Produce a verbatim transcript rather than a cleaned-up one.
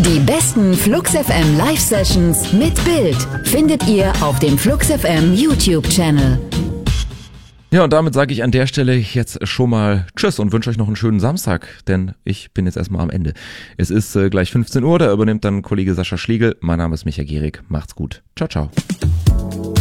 Die besten Flux F M Live-Sessions mit Bild findet ihr auf dem Flux F M YouTube-Channel. Ja, und damit sage ich an der Stelle jetzt schon mal Tschüss und wünsche euch noch einen schönen Samstag, denn ich bin jetzt erstmal am Ende. Es ist äh, gleich fünfzehn Uhr, da übernimmt dann Kollege Sascha Schlegel. Mein Name ist Micha Gehrig. Macht's gut. Ciao, ciao.